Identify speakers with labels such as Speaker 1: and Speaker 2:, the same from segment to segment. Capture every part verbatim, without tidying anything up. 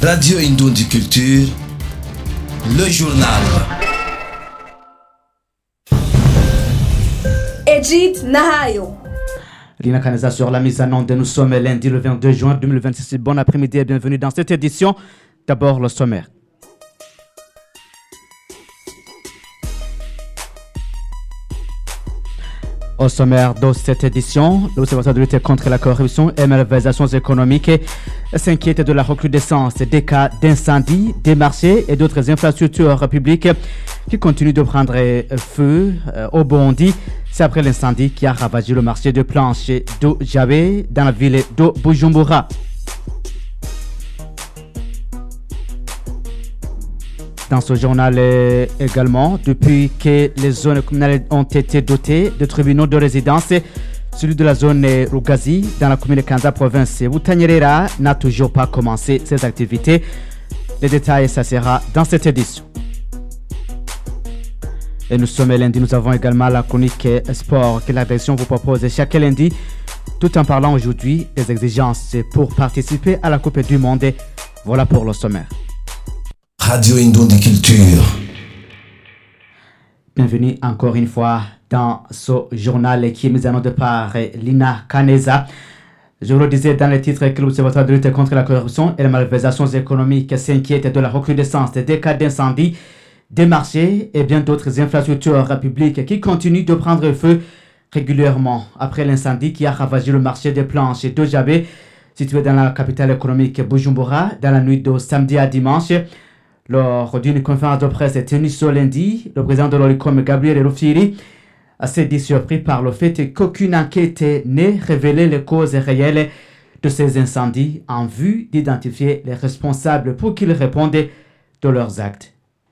Speaker 1: Radio Indondi Culture, le journal.
Speaker 2: Edith Nahayo.
Speaker 3: Lina Kaneza sur la mise en onde. Nous sommes lundi le vingt-deux juin deux mille vingt-six. Bon après-midi et bienvenue dans cette édition. D'abord le sommaire. Au sommaire de cette édition, l'Observatoire de lutte contre la corruption et malversations économiques s'inquiète de la recrudescence des cas d'incendie des marchés et d'autres infrastructures publiques qui continuent de prendre feu au Burundi. C'est après l'incendie qui a ravagé le marché de planches d'Ojabé dans la ville de Bujumbura. Dans ce journal également, depuis que les zones communales ont été dotées de tribunaux de résidence, celui de la zone Rugazi dans la commune de Kanza, province Butanyerera, n'a toujours pas commencé ses activités. Les détails, ça sera dans cette édition. Et nous sommes lundi, nous avons également la chronique sport que la direction vous propose chaque lundi, tout en parlant aujourd'hui des exigences pour participer à la Coupe du Monde. Voilà pour le sommaire.
Speaker 1: Radio Indondi Culture.
Speaker 3: Bienvenue encore une fois dans ce journal qui est mis en ordre par Lina Kaneza. Je vous le disais dans les titres que l'Observatoire de lutte contre la corruption et les malversations économiques s'inquiète de la recrudescence des cas d'incendie des marchés et bien d'autres infrastructures publiques qui continuent de prendre feu régulièrement après l'incendie qui a ravagé le marché des planches d'Ojabé situé dans la capitale économique Bujumbura dans la nuit de samedi à dimanche. Lors d'une conférence de presse tenue ce lundi, le président de l'Olicom, Gabriel Rufyiri, s'est dit surpris par le fait qu'aucune enquête n'ait révélé les causes réelles de ces incendies en vue d'identifier les responsables pour qu'ils répondent de leurs actes.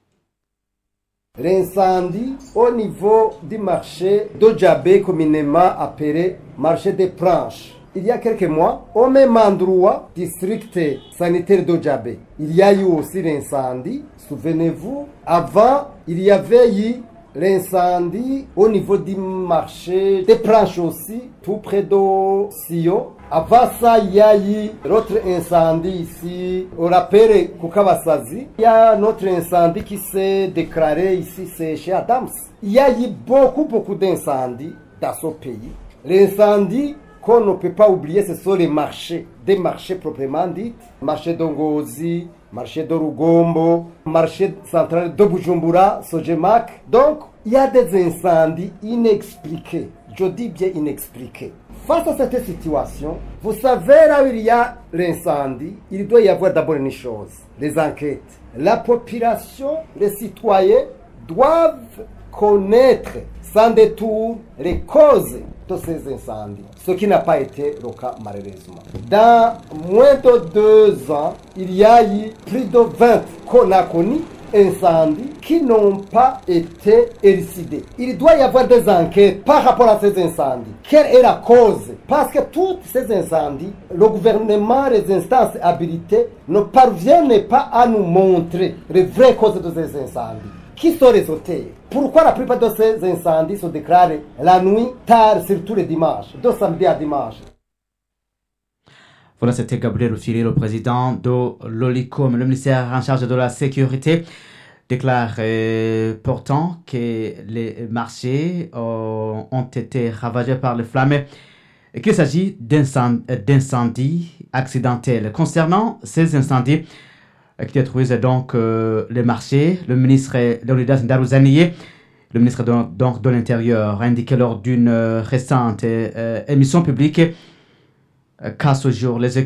Speaker 4: L'incendie au niveau du marché d'Ojabé, communément appelé marché des planches. Il y a quelques mois, au même endroit, district sanitaire d'Ojabé, il y a eu aussi l'incendie. Souvenez-vous, avant, il y avait eu l'incendie au niveau du marché des planches aussi, tout près de Sio. Avant ça, il y a eu l'autre incendie ici, on l'appelle Kukabasazi. Il y a un autre incendie qui s'est déclaré ici, c'est chez Adams. Il y a eu beaucoup, beaucoup d'incendies dans ce pays. L'incendie qu'on ne peut pas oublier, ce sont les marchés, des marchés proprement dits, marché d'Ongozi, marché de Rugombo, marché central de Bujumbura, Sojemak. Donc, il y a des incendies inexpliqués, je dis bien inexpliqués. Face à cette situation, vous savez là où il y a l'incendie, il doit y avoir d'abord une chose, les enquêtes. La population, les citoyens doivent connaître sans détour les causes de ces incendies, ce qui n'a pas été le cas malheureusement. Dans moins de deux ans, il y a eu plus de vingt qu'on a connus incendies qui n'ont pas été élucidés. Il doit y avoir des enquêtes par rapport à ces incendies. Quelle est la cause? Parce que tous ces incendies, le gouvernement, les instances habilitées ne parviennent pas à nous montrer les vraies causes de ces incendies. Qui sont les auteurs? Pourquoi la plupart de ces incendies se déclarent la nuit, tard, surtout les dimanches, de samedi à dimanche?
Speaker 3: Voilà, c'était Gabriel Rufyiri, le président de l'Olicom. Le ministère en charge de la sécurité déclare euh, pourtant que les marchés euh, ont été ravagés par les flammes et qu'il s'agit d'incend- d'incendies accidentels. Concernant ces incendies, qui détruisent donc euh, les marchés, le ministre Leonidas Ndaruzaniye, le ministre de, donc, de l'Intérieur, a indiqué lors d'une euh, récente euh, émission publique euh, qu'à ce jour, les